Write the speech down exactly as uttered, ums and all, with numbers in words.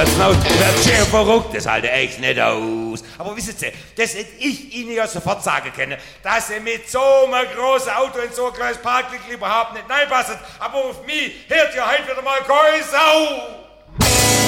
als Maut wird schön verrückt, das halte echt nicht aus. Aber wissen Sie, das hätte ich Ihnen ja sofort sagen können, dass Sie mit so einem großen Auto in so ein kleines Parkwinkel überhaupt nicht reinpassen. Aber auf mich hört ja heute wieder mal keine Sau.